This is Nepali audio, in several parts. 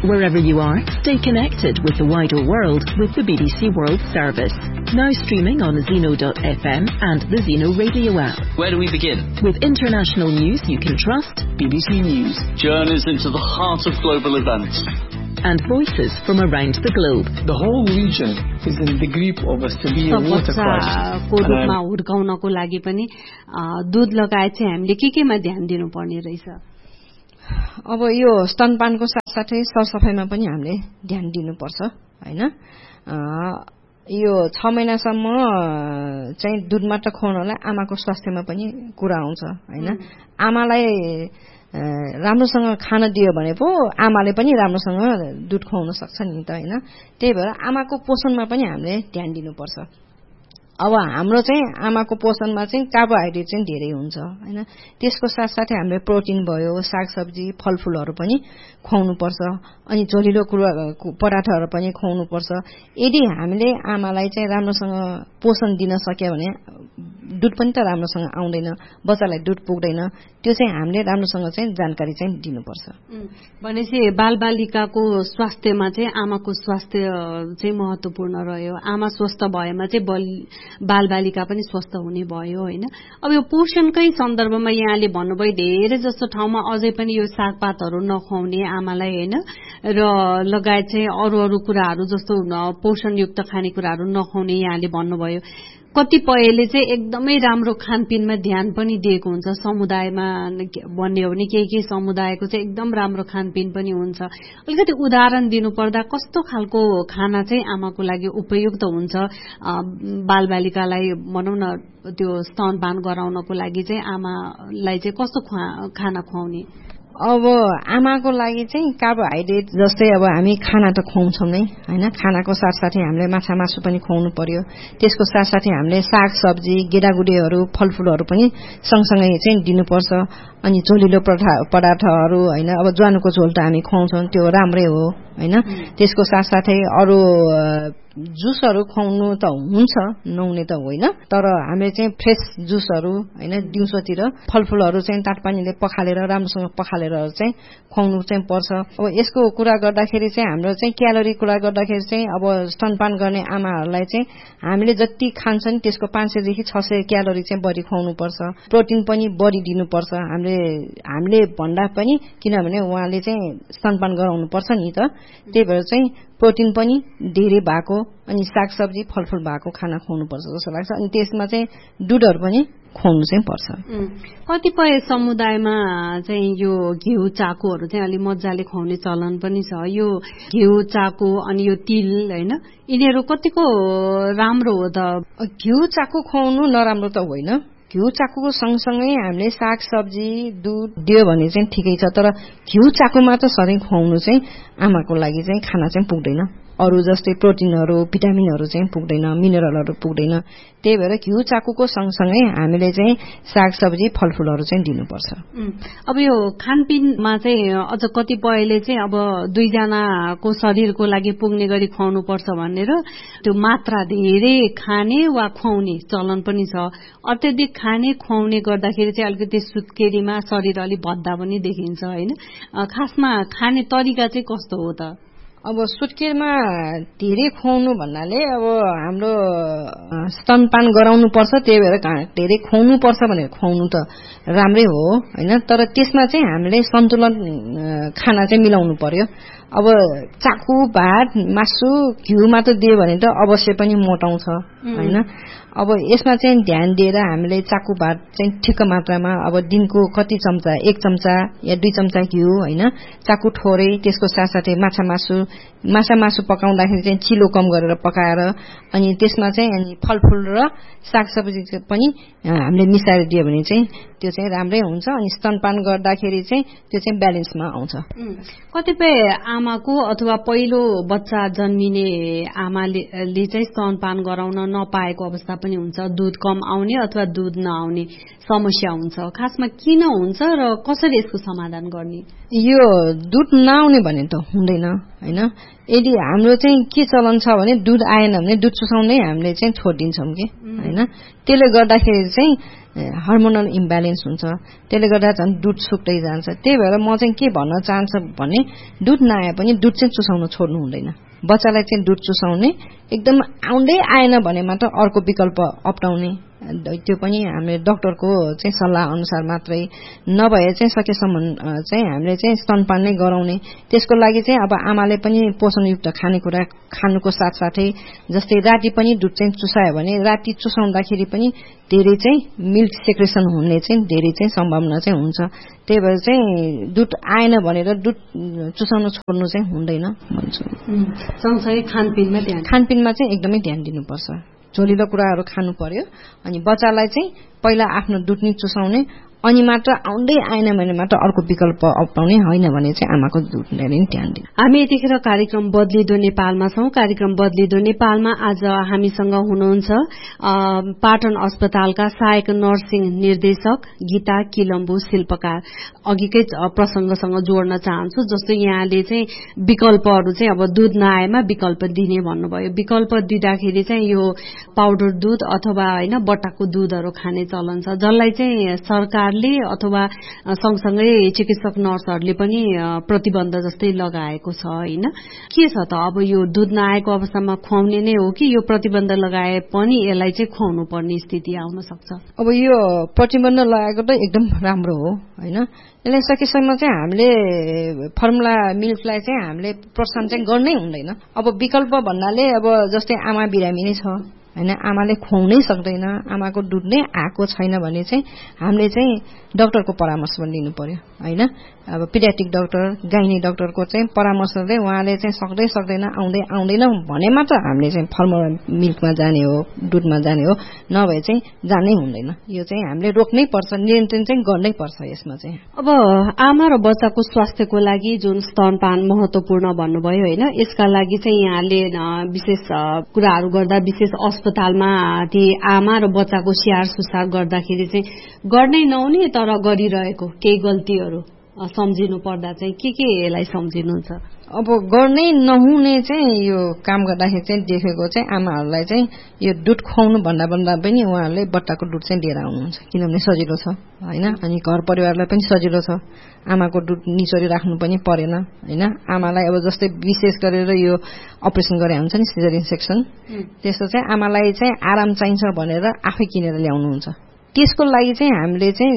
Wherever you are, stay connected with the wider world with the BBC World Service. Now streaming on Zeno.fm and the Zeno radio app. Where do we begin? With international news you can trust. BBC News. Journeys into the heart of global events. And voices from around the globe. The whole region is in the grip of a severe water crisis. को रूपमा हुर्काउनको लागि पनि दूध लगायत चाहिँ हामीले केमा ध्यान दिनुपर्ने रहेछ? अब यो स्तनपानको साथसाथै सरसफाइमा पनि हामीले ध्यान दिनुपर्छ हैन। यो 6 महिनासम्म चाहिँ दूध मात्र खुवाउनलाई आमाको स्वास्थ्यमा पनि कुरा आउँछ हैन। आमालाई राम्रोसँग खान दियो भने पो आमाले पनि राम्रोसँग दूध खुवाउन सक्छ नि त हैन। त्यही भएर आमाको पोषणमा पनि हामीले ध्यान दिनुपर्छ। अब हाम्रो चाहिँ आमाको पोषणमा चाहिँ कार्बोहाइड्रेट चाहिँ धेरै हुन्छ हैन। त्यसको साथसाथै हामीले प्रोटिन भयो, सागसब्जी, फलफुलहरू पनि खुवाउनु पर्छ। अनि झोलिलो पराठाहरू पनि खुवाउनु पर्छ। यदि हामीले आमालाई चाहिँ राम्रोसँग पोषण दिन सक्यो भने दूध पनि त राम्रोसँग आउँदैन, बच्चालाई दूध पुग्दैन। त्यो चाहिँ हामीले राम्रोसँग चाहिँ जानकारी चाहिँ दिनुपर्छ। भनेपछि बालबालिकाको स्वास्थ्यमा चाहिँ आमाको स्वास्थ्य चाहिँ महत्त्वपूर्ण रह्यो। आमा स्वस्थ भएमा चाहिँ बालबालिका पनि स्वस्थ हुने भयो हैन। अब यो पोषणकै सन्दर्भमा यहाँले भन्नुभयो धेरै जस्तो ठाउँमा अझै पनि यो सागपातहरू नखुवाउने आमालाई हैन र लगायत चाहिँ अरू कुराहरू जस्तो पोषणयुक्त खानेकुराहरू नखुवाउने यहाँले भन्नुभयो। कतिपयले चाहिँ एकदमै राम्रो खानपिनमा ध्यान पनि दिएको हुन्छ। समुदायमा भन्ने हो भने केही समुदायको चाहिँ एकदम राम्रो खानपिन पनि हुन्छ। अलिकति उदाहरण दिनुपर्दा कस्तो खालको खाना चाहिँ आमाको लागि उपयुक्त हुन्छ बालबालिकालाई भनौं न त्यो स्तनपान गराउनको लागि चाहिँ आमालाई चाहिँ कस्तो खाना खुवाउने? अब आमाको लागि चाहिँ कार्बोहाइड्रेट जस्तै अब हामी खाना त खुवाउँछौं नै हैन। खानाको साथसाथै हामीले माछा मासु पनि खुवाउनु पर्यो। त्यसको साथसाथै हामीले सागसब्जी, गेडागुडीहरू, फलफुलहरू पनि सँगसँगै चाहिँ दिनुपर्छ। अनि झोलिलो पराठाहरू हैन। अब ज्वानोको झोल त हामी खुवाउँछौं, त्यो राम्रै हो हैन। त्यसको साथसाथै अरू जुसहरू खुवाउनु त हुन्छ, नहुने त होइन। तर हामीले चाहिँ फ्रेश जुसहरू हैन दिउँसोतिर फलफुलहरू चाहिँ तातोपानीले पखालेर राम्रोसँग पखालेर चाहिँ खुवाउनु चाहिँ पर्छ। अब यसको कुरा गर्दाखेरि चाहिँ हाम्रो चाहिँ क्यालोरी कुरा गर्दाखेरि चाहिँ अब स्तनपान गर्ने आमाहरूलाई चाहिँ हामीले जति खान्छन् त्यसको 500 देखि 600 क्यालोरी चाहिँ बढी खुवाउनु पर्छ। प्रोटिन पनि बढी दिनुपर्छ हामीले भन्दा पनि, किनभने उहाँले चाहिँ स्तनपान गराउनु पर्छ नि त। त्यही भएर चाहिँ प्रोटिन पनि धेरै भएको अनि सागसब्जी फलफुल भएको खाना खुवाउनु पर्छ जस्तो लाग्छ। अनि त्यसमा चाहिँ दूधहरू पनि खुवाउनु चाहिँ पर्छ। कतिपय समुदायमा चाहिँ यो घिउ चाकुहरू चाहिँ अलि मजाले खुवाउने चलन पनि छ। यो घिउ चाकु अनि यो तिल हैन, यिनीहरू कतिको राम्रो हो त? घिउ चाकु खुवाउनु नराम्रो त होइन। घिउ चाकुको सँगसँगै हामीले सागसब्जी दूध दियो भने चाहिँ ठिकै छ। तर घिउ चाकु मात्र सधैँ खुवाउनु चाहिँ आमाको लागि चाहिँ खाना चाहिँ पुग्दैन। अरू जस्तै प्रोटिनहरू, भिटामिनहरू चाहिँ पुग्दैन, मिनरलहरू पुग्दैन। त्यही भएर घिउ चाकुको सँगसँगै हामीले चाहिँ सागसब्जी फलफुलहरू चाहिँ दिनुपर्छ। अब यो खानपिनमा चाहिँ अझ कतिपयले चाहिँ अब दुईजनाको शरीरको लागि पुग्ने गरी खुवाउनु पर्छ भनेर त्यो मात्रा धेरै खाने वा खुवाउने चलन पनि छ। अत्यधिक खाने खुवाउने गर्दाखेरि चाहिँ अलिकति सुत्केरीमा शरीर अलि भद्दा पनि देखिन्छ हैन। खासमा खाने तरिका चाहिँ कस्तो हो त? अब सुत्केरीमा धेरै खुवाउनु भन्नाले अब हाम्रो स्तनपान गराउनु पर्छ, त्यही भएर धेरै खुवाउनु पर्छ भनेर खुवाउनु त राम्रै हो हैन। तर त्यसमा चाहिँ हामीले सन्तुलन खाना चाहिँ मिलाउनु पर्यो। अब चाकु, भात, मासु, घिउ मात्र दियो भने त अवश्य पनि मोटाउँछ हैन। अब यसमा चाहिँ ध्यान दिएर हामीले चाकु भात चाहिँ ठिक्क मात्रामा, अब दिनको कति चम्चा, 1 चम्चा या 2 चम्चा घिउ हैन, चाकु थोरै। त्यसको साथसाथै माछा मासु पकाउँदाखेरि चाहिँ चिलो कम गरेर पकाएर अनि त्यसमा चाहिँ अनि फलफुल र सागसब्जी पनि हामीले मिसाएर दियो भने चाहिँ त्यो चाहिँ राम्रै हुन्छ। अनि स्तनपान गर्दाखेरि चाहिँ त्यो चाहिँ ब्यालेन्समा आउँछ। कतिपय आमाको अथवा पहिलो बच्चा जन्मिने आमाले चाहिँ स्तनपान गराउन नपाएको अवस्था पनि हुन्छ। दूध कम आउने अथवा दूध नआउने समस्या हुन्छ। खासमा किन हुन्छ र कसरी यसको समाधान गर्ने? यो दूध नआउने भने त हुँदैन हैन। यदि हाम्रो चाहिँ के चलन छ भने दूध आएन भने दूध चुसाउँदै हामीले चाहिँ छोडिदिन्छौँ कि हैन। त्यसले गर्दाखेरि चाहिँ हार्मोनल इम्ब्यालेन्स हुन्छ, त्यसले गर्दा झन् दुध सुक्दै जान्छ। त्यही भएर म चाहिँ के भन्न चाहन्छु भने दुध नआए पनि दुध चाहिँ चुसाउन छोड्नु हुँदैन। बच्चालाई चाहिँ दुध चुसाउने एकदम आउँदै आएन भने मात्र अर्को विकल्प अपनाउने, त्यो पनि हामीले डाक्टरको चाहिँ सल्लाह अनुसार मात्रै, नभए चाहिँ सकेसम्म चाहिँ हामीले चाहिँ स्तनपान नै गराउने। त्यसको लागि चाहिँ अब आमाले पनि पोषणयुक्त खानेकुरा खानुको साथसाथै जस्तै राति पनि दुध चाहिँ चुसायो भने राति चुसाउँदाखेरि पनि धेरै चाहिँ मिल्क सेक्रेसन हुने चाहिँ धेरै चाहिँ सम्भावना चाहिँ हुन्छ। त्यही भएर चाहिँ दुध आएन भनेर दुध चुसाउन छोड्नु चाहिँ हुँदैन भन्छु। सँगसँगै खानपिनमा चाहिँ एकदमै ध्यान दिनुपर्छ। झोलिलो कुराहरू खानु पर्यो, अनि बच्चालाई चाहिँ पहिला आफ्नो दुध नि चुसाउने, अनि मात्र आउँदै आएन भने मात्र अर्को विकल्प अपनाउने, होइन भने चाहिँ आमाको दुधले नै ध्यान दिनु। हामी यतिखेर कार्यक्रम बदलिदो नेपालमा छौं। कार्यक्रम बदलिदो नेपालमा आज हामीसँग हुनुहुन्छ पाटन अस्पतालका सहायक नर्सिङ निर्देशक गीता किलम्बु शिल्पकार। अघिकै प्रसंगसँग जोड्न चाहन्छु, जस्तो यहाँले चाहिँ विकल्पहरू चाहिँ अब दुध नआएमा विकल्प दिने भन्नुभयो। विकल्प दिँदाखेरि चाहिँ यो पाउडर दुध अथवा होइन बट्टाको दुधहरू खाने चलन छ, जसलाई चाहिँ सरकारले अथवा सँगसँगै चिकित्सक नर्सहरूले पनि प्रतिबन्ध जस्तै लगाएको छ होइन। के छ त अब यो दुध नआएको अवस्थामा खुवाउने नै हो कि यो प्रतिबन्ध लगाए पनि यसलाई चाहिँ खुवाउनु पर्ने स्थिति आउन सक्छ? अब यो प्रतिबन्ध लगाएको त एकदम राम्रो हो होइन। यसलाई सकेसम्म चाहिँ हामीले फर्मुला मिल्कलाई चाहिँ हामीले प्रोत्साहन चाहिँ गर्नै हुँदैन। अब विकल्प भन्नाले अब जस्तै आमा बिरामी नै छ होइन, आमाले खुवाउनै सक्दैन, आमाको दुध नै आएको छैन भने चाहिँ हामीले चाहिँ डाक्टरको परामर्श पनि लिनु पर्यो होइन। अब पिडियाट्रिक डाक्टर, गाइनी डाक्टरको चाहिँ परामर्शले उहाँले चाहिँ सक्दैन आउँदैन भने मात्र हामीले चाहिँ फर्मुला मिल्कमा जाने हो, दुधमा जाने हो, नभए चाहिँ जानै हुँदैन। यो चाहिँ हामीले रोक्नै पर्छ, नियन्त्रण चाहिँ गर्नै पर्छ यसमा चाहिँ। अब आमा र बच्चाको स्वास्थ्यको लागि जुन स्तनपान महत्वपूर्ण भन्नुभयो होइन, यसका लागि चाहिँ यहाँले विशेष कुराहरू गर्दा विशेष अस्पतालमा ती आमा र बच्चाको स्याहार सुसार गर्दाखेरि चाहिँ गर्नै नहुने तर गरिरहेको केही गल्तीहरू सम्झिनु पर्दा चाहिँ के यसलाई सम्झिनुहुन्छ? अब गर्नै नहुने चाहिँ यो काम गर्दाखेरि चाहिँ देखेको चाहिँ आमाहरूलाई चाहिँ यो दुध खुवाउनु भन्दा पनि उहाँहरूले बट्टाको दुध चाहिँ लिएर आउनुहुन्छ, किनभने सजिलो छ होइन, अनि घर परिवारलाई पनि सजिलो छ। आमाको दुध निचोरी राख्नु पनि परेन होइन। आमालाई अब जस्तै विशेष गरेर यो अपरेसन गरे हुन्छ नि सिजरियन सेक्सन, त्यस्तो चाहिँ आमालाई चाहिँ आराम चाहिन्छ भनेर आफै किनेर ल्याउनुहुन्छ। त्यसको लागि चाहिँ हामीले चाहिँ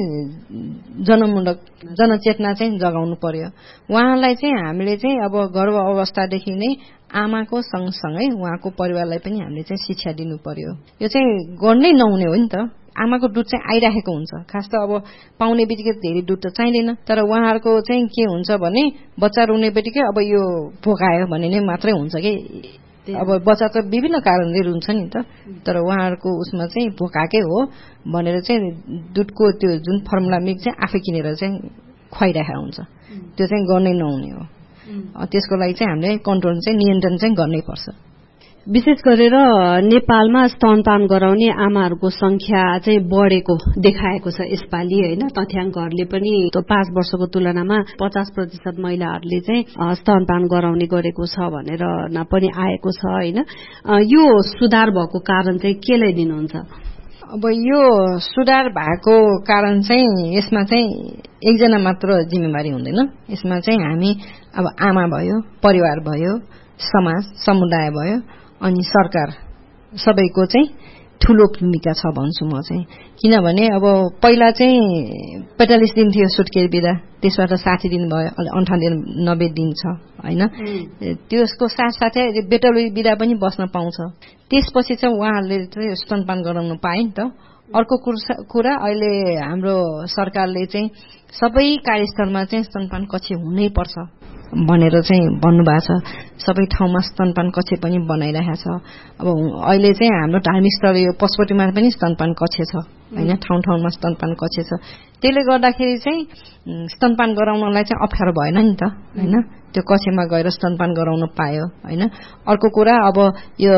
जनचेतना चाहिँ जगाउनु पर्यो। उहाँलाई चाहिँ हामीले चाहिँ अब गर्भ अवस्थादेखि नै आमाको सँगसँगै उहाँको परिवारलाई पनि हामीले चाहिँ शिक्षा दिनु पर्यो। यो चाहिँ गर्नै नहुने हो नि त। आमाको दुध चाहिँ आइराखेको हुन्छ, खास त अब पाउने बित्तिकै धेरै दुध त चाहिँदैन, तर उहाँहरूको चाहिँ के हुन्छ भने बच्चा रुने बित्तिकै अब यो भोकायो भने नै मात्रै हुन्छ कि। अब बच्चा त विभिन्न कारणले रुन्छ नि त, तर उहाँहरूको उसमा चाहिँ भोकाकै हो भनेर चाहिँ दुधको त्यो जुन फर्मुला मिल्क चाहिँ आफै किनेर चाहिँ खुवाइरहेको हुन्छ, त्यो चाहिँ गर्नै नहुने हो। त्यसको लागि चाहिँ हामीले कन्ट्रोल चाहिँ नियन्त्रण चाहिँ गर्नै पर्छ। विशेष गरेर नेपालमा स्तनपान गराउने आमाहरूको संख्या चाहिँ बढेको देखाएको छ यसपालि होइन। तथ्याङ्कहरूले पनि 5 वर्षको तुलनामा 50% महिलाहरूले चाहिँ स्तनपान गराउने गरेको छ भनेर पनि आएको छ होइन। यो सुधार भएको कारण चाहिँ केलाई दिनुहुन्छ? अब यो सुधार भएको कारण चाहिँ यसमा चाहिँ एकजना मात्र जिम्मेवारी हुँदैन, यसमा चाहिँ हामी अब आमा भयो, परिवार भयो, समाज समुदाय भयो, अनि सरकार सबैको चाहिँ ठूलो भूमिका छ भन्छु म चाहिँ। किनभने अब पहिला चाहिँ 45 दिन थियो सुत्केरी बिदा, त्यसबाट 60 दिन भयो, 98-90 दिन छ होइन। त्यसको साथसाथै बेटुली बिदा पनि बस्न पाउँछ। त्यसपछि चाहिँ उहाँहरूले चाहिँ स्तनपान गराउनु पाए नि त। अर्को कुरा अहिले हाम्रो सरकारले चाहिँ सबै कार्यस्थलमा चाहिँ स्तनपान कक्ष हुनै पर्छ भनेर चाहिँ भन्नुभएको छ। सबै ठाउँमा स्तनपान कक्ष पनि बनाइरहेको छ। अब अहिले चाहिँ हाम्रो धार्मिक स्थल यो पशुपतिमा पनि स्तनपान कक्ष छ होइन, ठाउँ ठाउँमा स्तनपान कक्ष छ। त्यसले गर्दाखेरि चाहिँ स्तनपान गराउनलाई चाहिँ अप्ठ्यारो भएन नि त होइन, त्यो कक्षमा गएर स्तनपान गराउन पायो होइन। अर्को कुरा अब यो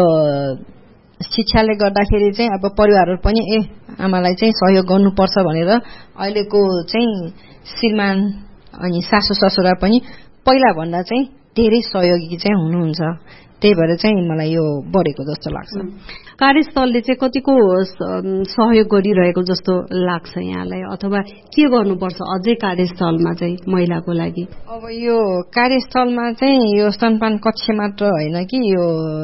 शिक्षाले गर्दाखेरि चाहिँ अब परिवारहरू पनि आमालाई चाहिँ सहयोग गर्नुपर्छ भनेर अहिलेको चाहिँ श्रीमान अनि सासू ससुरा पनि पहिला भन्दा चाहिँ धेरै सहयोगी चाहिँ हुनुहुन्छ। त्यही भएर चाहिँ मलाई यो बढेको जस्तो लाग्छ। कार्यस्थलले चाहिँ कतिको सहयोग गरिरहेको जस्तो लाग्छ यहाँलाई, अथवा के गर्नुपर्छ अझै कार्यस्थलमा चाहिँ महिलाको लागि? अब यो कार्यस्थलमा चाहिँ यो स्तनपान कक्ष मात्र होइन कि यो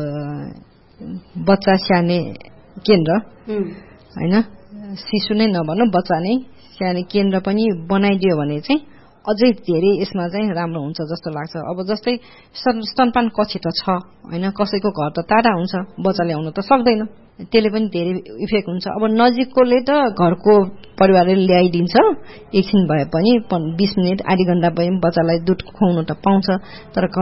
बच्चा स्याहार्ने केन्द्र होइन, शिशु नै नभनौँ बच्चा नै स्याहार्ने केन्द्र पनि बनाइदियो भने चाहिँ अझै धेरै यसमा चाहिँ राम्रो हुन्छ जस्तो लाग्छ। अब जस्तै स्तनपान कक्ष त छ होइन, कसैको घर त टाढा हुन्छ, बच्चा ल्याउन त सक्दैन, त्यसले पनि धेरै इफेक्ट हुन्छ। अब नजिककोले त घरको परिवारले ल्याइदिन्छ, एकछिन भए पनि 20 मिनट आधी घण्टा भए पनि बच्चालाई दुध खुवाउन त पाउँछ, तर